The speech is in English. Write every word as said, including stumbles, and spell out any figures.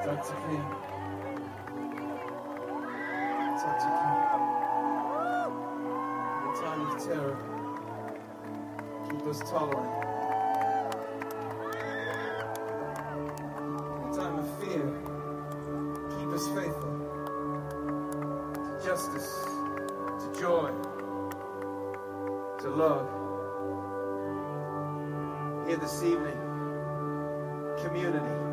Doctor King. Doctor King. In a time of terror, keep us tolerant. In a time of fear, keep us faithful to justice, to joy, to love. Here this evening, community.